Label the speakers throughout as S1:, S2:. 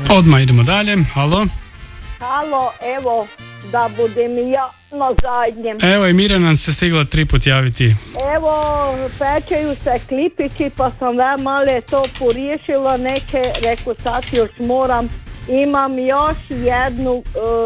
S1: Odmah idemo dalje, halo.
S2: Halo, evo, da budem ja na zadnjem.
S1: Evo i Mirjana nam se stigla 3 put javiti.
S2: Evo, pečeju se klipići, pa sam male to poriješila neke, reku sad još moram. Imam još jednu,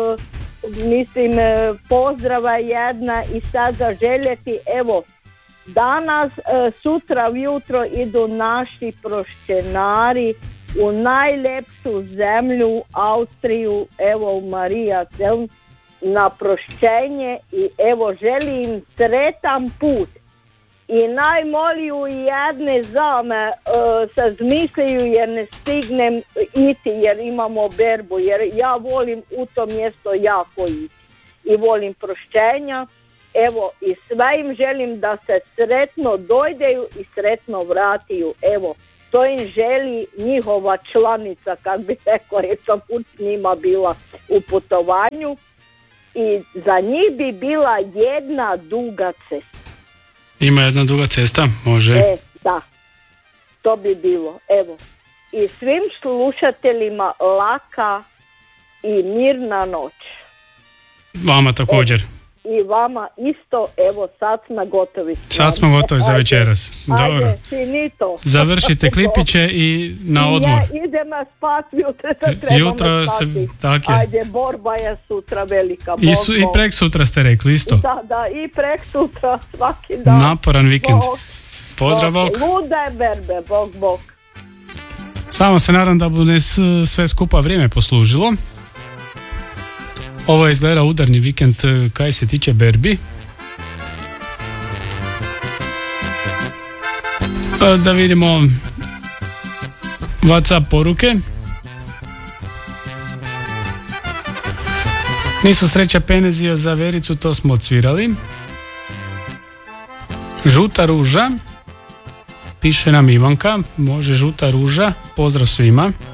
S2: pozdrava jedna i sad zaželjeti, evo, danas, sutra ujutro idu naši prošćenari u najljepšu zemlju, Austriju, evo u Mariazell, na prošćenje i evo želim sretan put. I najmoliju jedne zame se zmisliju jer ne stignem iti jer imamo berbu, jer ja volim u to mjesto jako iti i volim prošćenja. Evo i sve im želim da se sretno dojdeju i sretno vratiju. Evo, to im želi njihova članica, kad bi rekao, jer sam put s njima bila u putovanju. I za njih bi bila jedna duga cesta.
S1: Ima jedna duga cesta, može.
S2: Da, to bi bilo. Evo, i svim slušateljima laka i mirna noć.
S1: Vama također.
S2: I vama isto, evo sad smo gotovi.
S1: Sad smo gotovi za večeras. Dobro.
S2: Ajde, finito.
S1: Završite klipiće i na odmor.
S2: Ja idem spati, jutro spati.
S1: Tak je.
S2: Ajde, borba je sutra velika.
S1: I prek sutra ste rekli isto.
S2: Da, i prek sutra, svaki dan.
S1: Naporan vikend. Pozdrav, Bog.
S2: Lude berbe, Bog.
S1: Samo se nadam da bude sve skupa vrijeme poslužilo. Ovo je izgleda udarni vikend kaj se tiče berbi. Da vidimo WhatsApp poruke. Nisu sreća penezio za Vericu, to smo odsvirali. Žuta ruža, piše nam Ivanka, može žuta ruža, pozdrav svima.